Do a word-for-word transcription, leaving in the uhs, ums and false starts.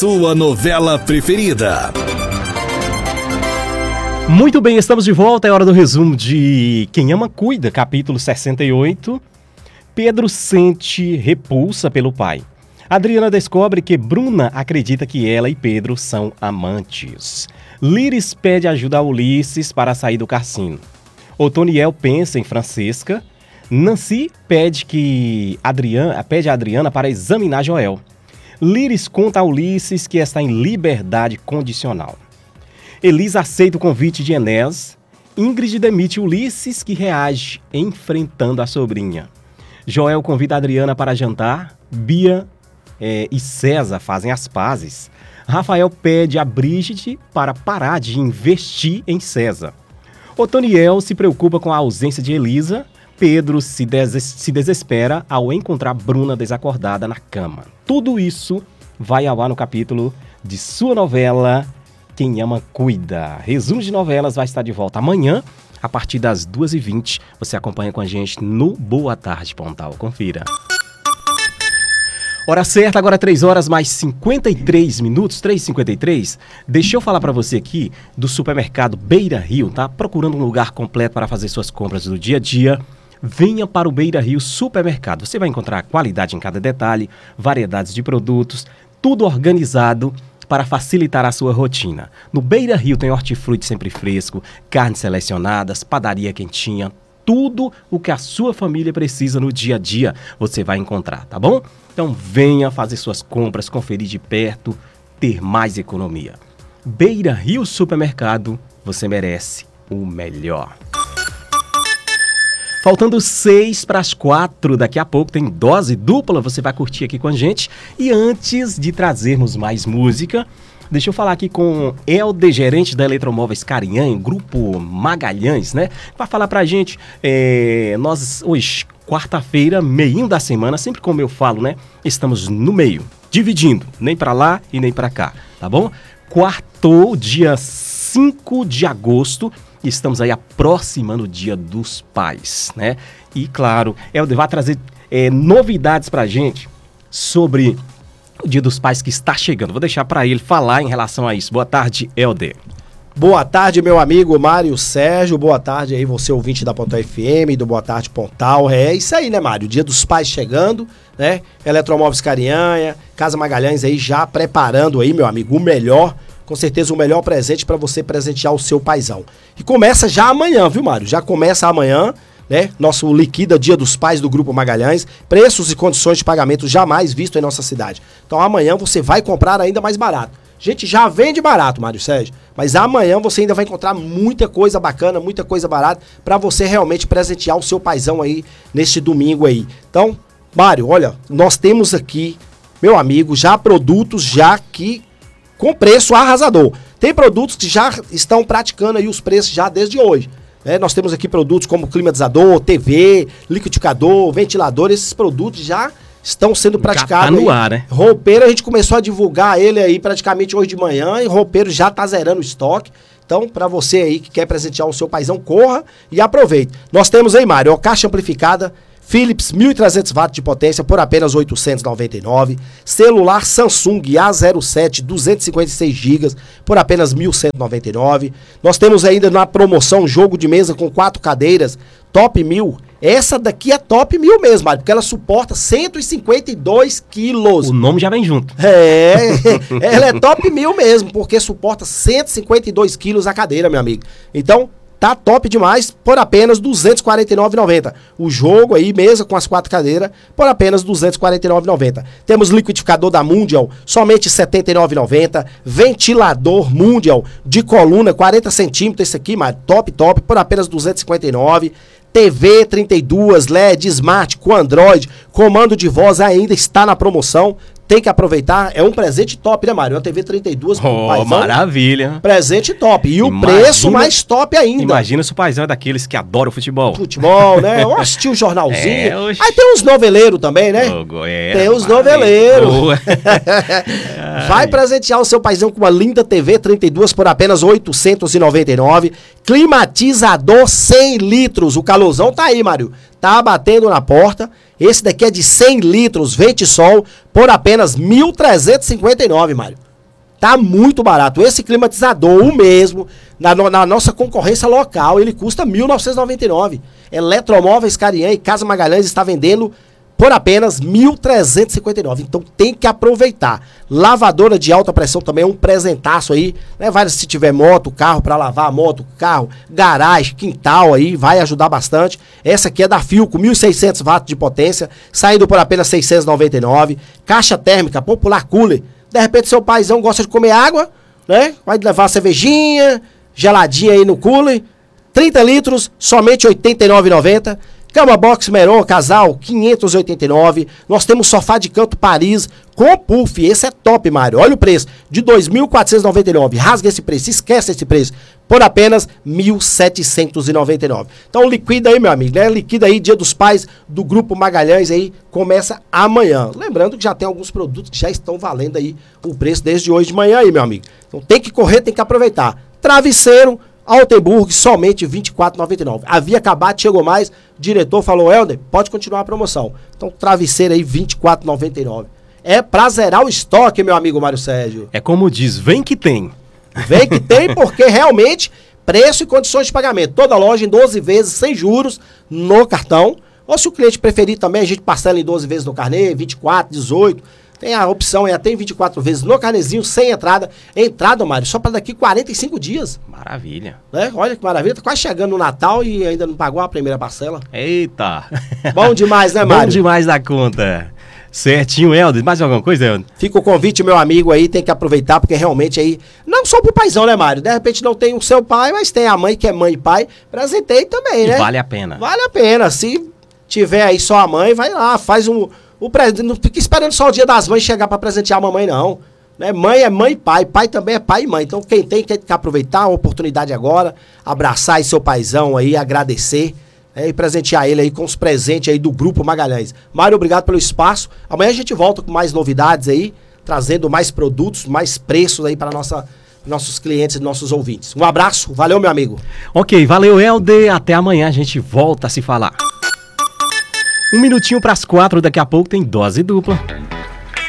Sua novela preferida. Muito bem, estamos de volta. É hora do resumo de Quem Ama Cuida, capítulo sessenta e oito. Pedro sente repulsa pelo pai. Adriana descobre que Bruna acredita que ela e Pedro são amantes. Líris pede ajuda a Ulisses para sair do cassino. Otoniel pensa em Francesca. Nancy pede, que Adriana, pede a Adriana para examinar Joel. Líris conta a Ulisses que está em liberdade condicional. Elisa aceita o convite de Enéas. Ingrid demite Ulisses, que reage enfrentando a sobrinha. Joel convida a Adriana para jantar. Bia é, e César fazem as pazes. Rafael pede a Brigitte para parar de investir em César. Otoniel se preocupa com a ausência de Elisa. Pedro se, des- se desespera ao encontrar Bruna desacordada na cama. Tudo isso vai ao ar no capítulo de sua novela Quem Ama Cuida. Resumo de novelas vai estar de volta amanhã, a partir das duas e vinte. Você acompanha com a gente no Boa Tarde Pontal. Confira. Hora certa, agora três horas mais cinquenta e três minutos, três e cinquenta e três. Deixa eu falar para você aqui do supermercado Beira Rio, tá? Procurando um lugar completo para fazer suas compras do dia a dia? Venha para o Beira Rio Supermercado. Você vai encontrar qualidade em cada detalhe, variedades de produtos, tudo organizado para facilitar a sua rotina. No Beira Rio tem hortifruti sempre fresco, carnes selecionadas, padaria quentinha, tudo o que a sua família precisa no dia a dia você vai encontrar, tá bom? Então venha fazer suas compras, conferir de perto, ter mais economia. Beira Rio Supermercado, você merece o melhor. Faltando seis para as quatro, daqui a pouco tem dose dupla, você vai curtir aqui com a gente. E antes de trazermos mais música, deixa eu falar aqui com Helder, gerente da Eletromóveis Carinhã, Grupo Magalhães, né? Vai falar pra gente, é, nós hoje, quarta-feira, meinho da semana, sempre como eu falo, né? Estamos no meio, dividindo, nem pra lá e nem pra cá, tá bom? Quartou, dia cinco de agosto, estamos aí aproximando o Dia dos Pais, né? E claro, Helder vai trazer é, novidades pra gente sobre o Dia dos Pais que está chegando. Vou deixar para ele falar em relação a isso. Boa tarde, Helder. Boa tarde, meu amigo Mário Sérgio. Boa tarde aí, você ouvinte da Pontal F M, do Boa Tarde Pontal. É isso aí, né, Mário? Dia dos Pais chegando, né? Eletromóveis Carinhanha, Casa Magalhães aí já preparando aí, meu amigo, o melhor, com certeza o melhor presente para você presentear o seu paizão. E começa já amanhã, viu, Mário? Já começa amanhã, né? Nosso liquida Dia dos Pais do Grupo Magalhães, preços e condições de pagamento jamais visto em nossa cidade. Então amanhã você vai comprar ainda mais barato. Gente, já vende barato, Mário Sérgio, mas amanhã você ainda vai encontrar muita coisa bacana, muita coisa barata para você realmente presentear o seu paizão aí neste domingo aí. Então, Mário, olha, nós temos aqui, meu amigo, já produtos já que com preço arrasador. Tem produtos que já estão praticando aí os preços já desde hoje. É, nós temos aqui produtos como climatizador, T V, liquidificador, ventilador. Esses produtos já estão sendo praticados. Já tá no ar, né? Roupeiro, a gente começou a divulgar ele aí praticamente hoje de manhã e roupeiro já tá zerando o estoque. Então, para você aí que quer presentear o seu paizão, corra e aproveite. Nós temos aí, Mário, ó, caixa amplificada Philips mil e trezentos watts de potência por apenas oitocentos e noventa e nove reais. Celular Samsung A zero sete duzentos e cinquenta e seis gigas por apenas mil cento e noventa e nove reais. Nós temos ainda na promoção um jogo de mesa com quatro cadeiras, top mil. Essa daqui é top mil mesmo, Mário, porque ela suporta cento e cinquenta e dois quilos. O nome já vem junto. É, ela é top mil mesmo, porque suporta cento e cinquenta e dois quilos a cadeira, meu amigo. Então, tá top demais por apenas duzentos e quarenta e nove reais e noventa centavos. O jogo aí, mesa com as quatro cadeiras, por apenas duzentos e quarenta e nove reais e noventa centavos. Temos liquidificador da Mundial, somente setenta e nove reais e noventa centavos. Ventilador Mundial de coluna, quarenta centímetros, esse aqui, mas top, top, por apenas duzentos e cinquenta e nove reais. T V trinta e dois, L E D, Smart, com Android, comando de voz ainda está na promoção. Tem que aproveitar, é um presente top, né, Mário? Uma T V trinta e dois. Oh, paizão, maravilha. Presente top. E imagina, o preço mais top ainda. Imagina se o paizão é daqueles que adoram futebol. Futebol, né? Eu assisti um jornalzinho. É, oxi. Aí tem uns noveleiros também, né? Oh, é, tem uns noveleiros. Vai presentear o seu paizão com uma linda T V trinta e dois por apenas oitocentos e noventa e nove reais. Climatizador cem litros. O calorzão tá aí, Mário. Tá batendo na porta. Esse daqui é de cem litros, vente sol, por apenas mil trezentos e cinquenta e nove reais, Mário. tá muito barato. Esse climatizador, o mesmo, na, na nossa concorrência local, ele custa mil novecentos e noventa e nove reais. Eletromóveis Cariã e Casa Magalhães está vendendo por apenas mil trezentos e cinquenta e nove reais. Então tem que aproveitar. Lavadora de alta pressão também é um presentaço aí, né? Vai, se tiver moto, carro para lavar a moto, carro, garagem, quintal aí, vai ajudar bastante. Essa aqui é da Filco, mil e seiscentos watts de potência, saindo por apenas seiscentos e noventa e nove reais. Caixa térmica, Popular Cooler. De repente seu paizão gosta de comer água, né? Vai levar uma cervejinha, geladinha aí no cooler. trinta litros, somente oitenta e nove reais e noventa centavos. Cama box Meron, casal, quinhentos e oitenta e nove reais. Nós temos sofá de canto Paris com puff. Esse é top, Mário. Olha o preço, de dois mil quatrocentos e noventa e nove reais. Rasga esse preço, esquece esse preço. Por apenas mil setecentos e noventa e nove reais. Então liquida aí, meu amigo, né? Liquida aí, Dia dos Pais do Grupo Magalhães aí, começa amanhã. Lembrando que já tem alguns produtos que já estão valendo aí o preço desde hoje de manhã aí, meu amigo. Então tem que correr, tem que aproveitar. Travesseiro Altenburg, somente vinte e quatro reais e noventa e nove centavos. Havia acabado, chegou mais. O diretor falou, Helder, pode continuar a promoção. Então, travesseiro aí, vinte e quatro reais e noventa e nove centavos. É pra zerar o estoque, meu amigo Mário Sérgio. É como diz, vem que tem. Vem que tem, porque realmente, preço e condições de pagamento. Toda loja em doze vezes, sem juros, no cartão. Ou se o cliente preferir também, a gente parcela em doze vezes no carnê, vinte e quatro, dezoito. Tem a opção, é até em vinte e quatro vezes no carnezinho, sem entrada. Entrada, Mário, só para daqui quarenta e cinco dias. Maravilha. Né? Olha que maravilha, tá quase chegando no Natal e ainda não pagou a primeira parcela. Eita. Bom demais, né, Mário? Bom demais da conta. Certinho, Helder. Mais alguma coisa, Helder? Fica o convite, meu amigo, aí, tem que aproveitar, porque realmente aí, não só pro paizão, né, Mário? De repente não tem o seu pai, mas tem a mãe, que é mãe e pai. Presentei também, E né? vale a pena. Vale a pena. Se tiver aí só a mãe, vai lá, faz um... O presente, não fica esperando só o Dia das Mães chegar para presentear a mamãe, não. Né? Mãe é mãe e pai, pai também é pai e mãe. Então quem tem que aproveitar a oportunidade agora, abraçar aí seu paizão aí, agradecer, né? E presentear ele aí com os presentes aí do Grupo Magalhães. Mário, obrigado pelo espaço. Amanhã a gente volta com mais novidades aí, trazendo mais produtos, mais preços aí para nossa nossos clientes e nossos ouvintes. Um abraço, valeu, meu amigo. Ok, valeu, Helder. Até amanhã a gente volta a se falar. Um minutinho para as quatro, daqui a pouco tem dose dupla.